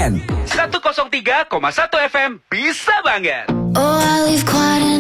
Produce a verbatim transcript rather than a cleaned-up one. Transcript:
Weekend. seratus tiga koma satu F M bisa banget. Oh, I live quite